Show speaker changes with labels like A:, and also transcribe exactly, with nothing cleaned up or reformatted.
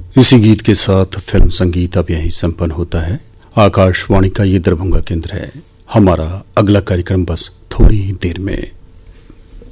A: इसी गीत के साथ फिल्म संगीत अब यहीं संपन्न होता है। आकाशवाणी का ये दरभंगा केंद्र है। हमारा अगला कार्यक्रम बस थोड़ी ही देर में।